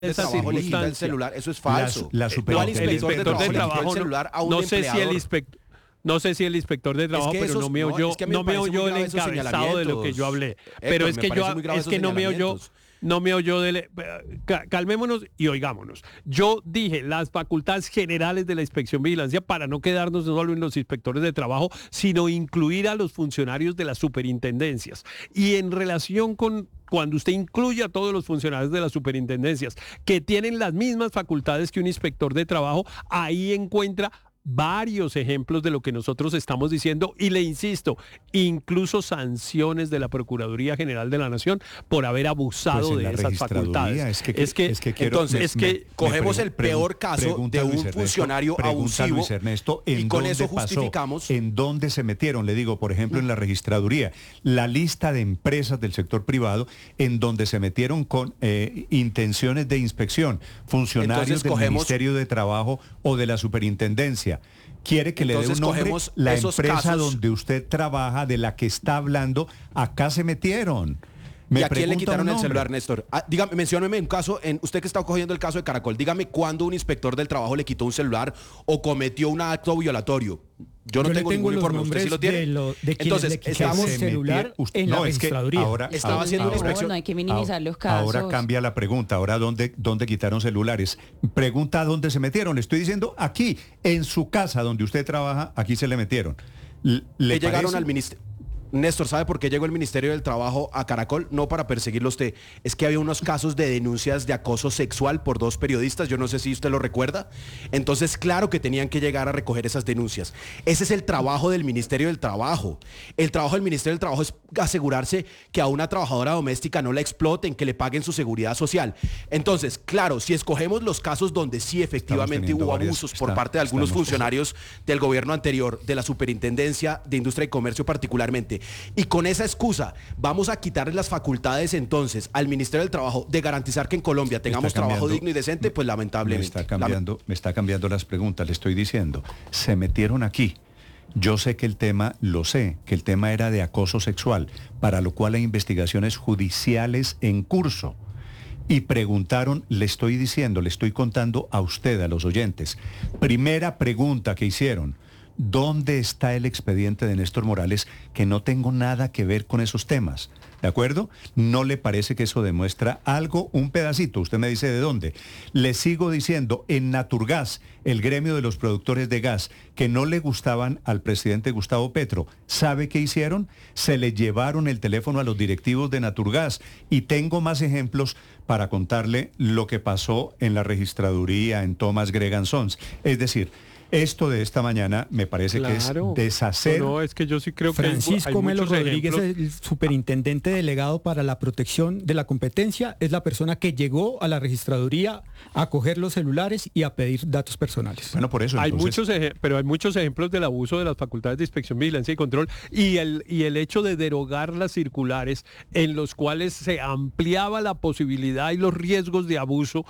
de esa trabajo le quita el circunstancia. celular, eso es falso. ¿Cuál inspector de trabajo le quitó el no? celular a un No sé si el empleador? inspector. No sé si el inspector de trabajo, pero no me oyó, es que a mí me no me parece muy oyó el grave esos encabezado de lo que yo hablé. Pero Héctor, es me que parece muy grave es esos que no me oyó, señalamientos. no me oyó calmémonos y oigámonos. Yo dije las facultades generales de la Inspección de Vigilancia para no quedarnos solo en los inspectores de trabajo, sino incluir a los funcionarios de las superintendencias. Y en relación con cuando usted incluye a todos los funcionarios de las superintendencias que tienen las mismas facultades que un inspector de trabajo, ahí encuentra varios ejemplos de lo que nosotros estamos diciendo y le insisto, incluso sanciones de la Procuraduría General de la Nación por haber abusado de esas facultades. Cogemos el peor caso de un funcionario abusivo Luis Ernesto, y con eso justificamos. ¿En dónde se metieron? Le digo, por ejemplo, en la registraduría, la lista de empresas del sector privado en donde se metieron con intenciones de inspección, funcionarios del Ministerio de Trabajo o de la Superintendencia. Quiere que le dé un nombre, la empresa donde usted trabaja, de la que está hablando, acá se metieron. ¿Y a quién le quitaron el celular, Néstor? Dígame, mencióneme un caso, usted que está cogiendo el caso de Caracol, dígame cuándo un inspector del trabajo le quitó un celular o cometió un acto violatorio. Yo no tengo ningún informe, ¿usted sí lo tiene? Entonces, estamos celular en la registraduría. Estaba haciendo una inspección. No hay que minimizar los casos. Ahora cambia la pregunta. Ahora, ¿dónde quitaron celulares? Pregunta dónde se metieron. Le estoy diciendo aquí, en su casa donde usted trabaja, aquí se le metieron. ¿Le llegaron al ministerio? Néstor, ¿sabe por qué llegó el Ministerio del Trabajo a Caracol? No para perseguirlo usted. Es que había unos casos de denuncias de acoso sexual por 2 periodistas. Yo no sé si usted lo recuerda. Entonces, claro que tenían que llegar a recoger esas denuncias. Ese es el trabajo del Ministerio del Trabajo. El trabajo del Ministerio del Trabajo es asegurarse que a una trabajadora doméstica no la exploten, que le paguen su seguridad social. Entonces, claro, si escogemos los casos donde sí efectivamente hubo abusos por parte de algunos funcionarios del gobierno anterior, de la Superintendencia de Industria y Comercio particularmente, y con esa excusa vamos a quitarle las facultades entonces al Ministerio del Trabajo de garantizar que en Colombia tengamos trabajo digno y decente, pues lamentablemente. Me está cambiando las preguntas, le estoy diciendo. Se metieron aquí. Yo sé que el tema, que el tema era de acoso sexual, para lo cual hay investigaciones judiciales en curso. Y preguntaron, le estoy contando a usted, a los oyentes. Primera pregunta que hicieron. ¿Dónde está el expediente de Néstor Morales? Que no tengo nada que ver con esos temas. ¿De acuerdo? ¿No le parece que eso demuestra algo? Un pedacito. Usted me dice de dónde. Le sigo diciendo, en Naturgas, el gremio de los productores de gas, que no le gustaban al presidente Gustavo Petro. ¿Sabe qué hicieron? Se le llevaron el teléfono a los directivos de Naturgas. Y tengo más ejemplos para contarle lo que pasó en la registraduría, en Thomas Gregan Sons. Es decir, esto de esta mañana me parece que es deshacer. No, es que yo sí creo que Francisco Melo Rodríguez, el superintendente delegado para la protección de la competencia, es la persona que llegó a la registraduría a coger los celulares y a pedir datos personales. Bueno, por eso. Hay muchos ejemplos del abuso de las facultades de inspección, vigilancia y control y el hecho de derogar las circulares en los cuales se ampliaba la posibilidad y los riesgos de abuso,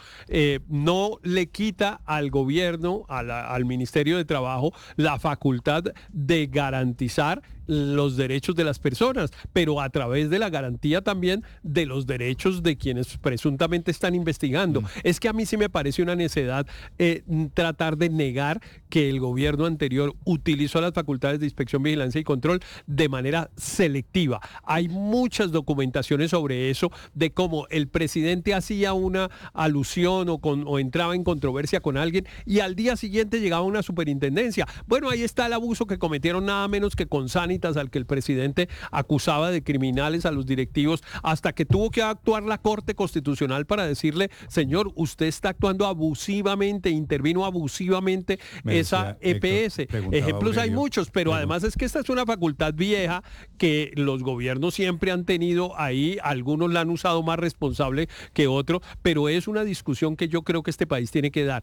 no le quita al gobierno, al Ministerio de Trabajo, la facultad de garantizar los derechos de las personas, pero a través de la garantía también de los derechos de quienes presuntamente están investigando. Es que a mí sí me parece una necedad tratar de negar que el gobierno anterior utilizó las facultades de inspección, vigilancia y control de manera selectiva. Hay muchas documentaciones sobre eso, de cómo el presidente hacía una alusión o entraba en controversia con alguien y al día siguiente llegaba una superintendencia. Bueno, ahí está el abuso que cometieron nada menos que con Sanitas, al que el presidente acusaba de criminales a los directivos, hasta que tuvo que actuar la Corte Constitucional para decirle, señor, usted está actuando abusivamente, intervino abusivamente esa EPS. Ejemplos hay muchos, pero además es que esta es una facultad vieja que los gobiernos siempre han tenido ahí, algunos la han usado más responsable que otro, pero es una discusión que yo creo que este país tiene que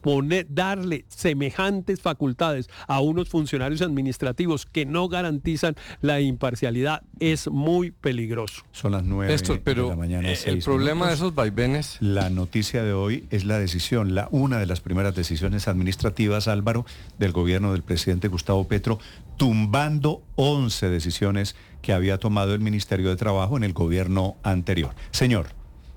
darle semejantes facultades a unos funcionarios administrativos que no garantizan la imparcialidad es muy peligroso. Son las 9 de la mañana. El problema de esos vaivenes. La noticia de hoy es la decisión, una de las primeras decisiones administrativas, Álvaro, del gobierno del presidente Gustavo Petro, tumbando 11 decisiones que había tomado el Ministerio de Trabajo en el gobierno anterior. Señor.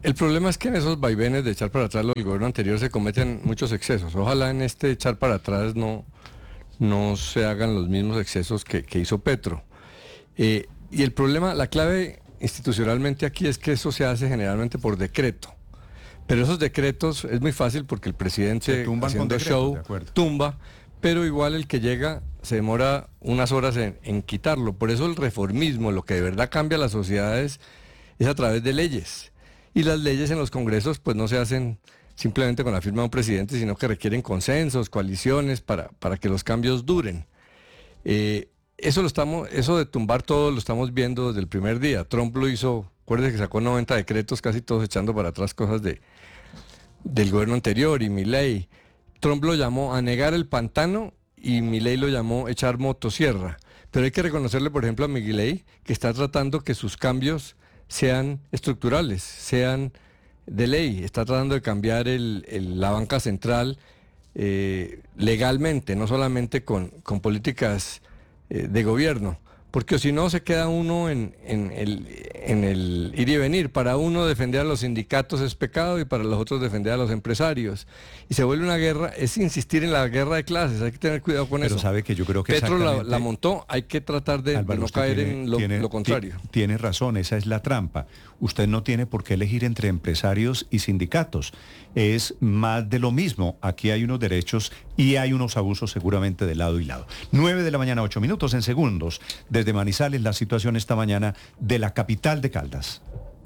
El problema es que en esos vaivenes de echar para atrás lo del gobierno anterior se cometen muchos excesos. Ojalá en este echar para atrás no se hagan los mismos excesos que hizo Petro. Y el problema, la clave institucionalmente aquí es que eso se hace generalmente por decreto. Pero esos decretos es muy fácil porque el presidente haciendo show tumba, pero igual el que llega se demora unas horas en quitarlo. Por eso el reformismo, lo que de verdad cambia las sociedades, es a través de leyes. Y las leyes en los congresos pues no se hacen simplemente con la firma de un presidente, sino que requieren consensos, coaliciones para que los cambios duren. Eso de tumbar todo lo estamos viendo desde el primer día. Trump lo hizo, acuérdense que sacó 90 decretos, casi todos echando para atrás cosas del gobierno anterior, y Milei. Trump lo llamó anegar el pantano y Milei lo llamó echar motosierra. Pero hay que reconocerle, por ejemplo, a Milei que está tratando que sus cambios sean estructurales, sean de ley. Está tratando de cambiar la banca central legalmente, no solamente con políticas de gobierno, porque si no se queda uno en el ir y venir. Para uno defender a los sindicatos es pecado y para los otros defender a los empresarios. Y se vuelve una guerra, es insistir en la guerra de clases, hay que tener cuidado con eso. Pero sabe que yo creo que Petro la montó, hay que tratar de no caer en lo contrario. Tiene razón, esa es la trampa. Usted no tiene por qué elegir entre empresarios y sindicatos. Es más de lo mismo. Aquí hay unos derechos y hay unos abusos seguramente de lado y lado. 9:08 a.m, en segundos. Desde Manizales, la situación esta mañana de la capital de Caldas.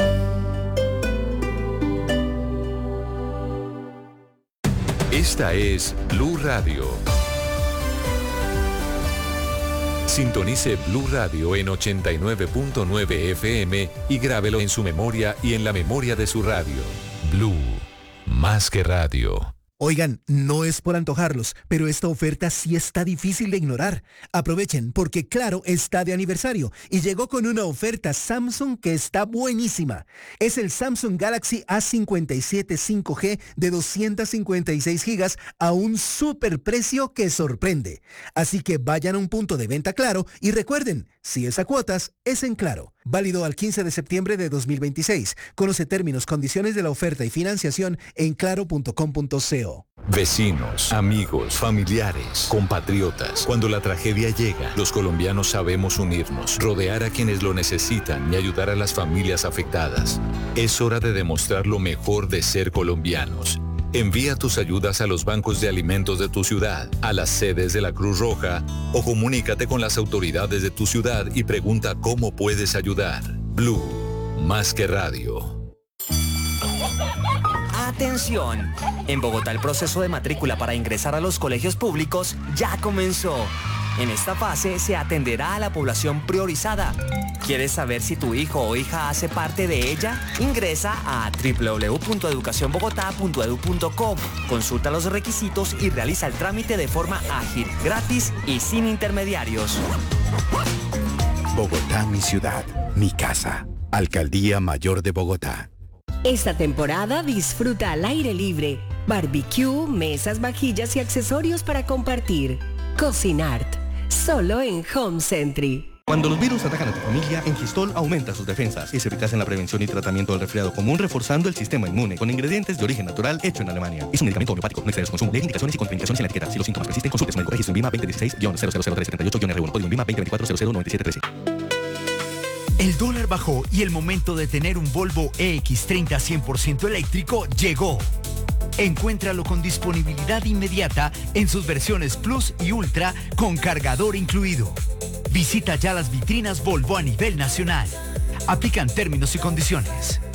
Esta es Blue Radio. Sintonice Blue Radio en 89.9 FM y grábelo en su memoria y en la memoria de su radio. Blue, más que radio. Oigan, no es por antojarlos, pero esta oferta sí está difícil de ignorar. Aprovechen porque Claro está de aniversario y llegó con una oferta Samsung que está buenísima. Es el Samsung Galaxy A57 5G de 256 GB a un superprecio que sorprende. Así que vayan a un punto de venta Claro y recuerden, si es a cuotas, es en Claro. Válido al 15 de septiembre de 2026. Conoce términos, condiciones de la oferta y financiación en claro.com.co. Vecinos, amigos, familiares, compatriotas. Cuando la tragedia llega, los colombianos sabemos unirnos, rodear a quienes lo necesitan y ayudar a las familias afectadas. Es hora de demostrar lo mejor de ser colombianos. Envía tus ayudas a los bancos de alimentos de tu ciudad, a las sedes de la Cruz Roja o comunícate con las autoridades de tu ciudad y pregunta cómo puedes ayudar. Blue, más que radio. ¡Atención! En Bogotá el proceso de matrícula para ingresar a los colegios públicos ya comenzó. En esta fase se atenderá a la población priorizada. ¿Quieres saber si tu hijo o hija hace parte de ella? Ingresa a www.educacionbogotá.edu.co. Consulta los requisitos y realiza el trámite de forma ágil, gratis y sin intermediarios. Bogotá, mi ciudad, mi casa. Alcaldía Mayor de Bogotá. Esta temporada disfruta al aire libre. Barbecue, mesas, vajillas y accesorios para compartir. Cocinart. Solo en Home Century. Cuando los virus atacan a tu familia, Engistol aumenta sus defensas. Es eficaz en la prevención y tratamiento del resfriado común, reforzando el sistema inmune con ingredientes de origen natural hecho en Alemania. Es un medicamento homeopático, no excede su consumo. Lee indicaciones y contraindicaciones en la etiqueta. Si los síntomas persisten, consulte su médico. Registro en VIMA 2016-000378-R1. Código VIMA 2024-009713. El dólar bajó y el momento de tener un Volvo EX30 100% eléctrico llegó. Encuéntralo con disponibilidad inmediata en sus versiones Plus y Ultra con cargador incluido. Visita ya las vitrinas Volvo a nivel nacional. Aplican términos y condiciones.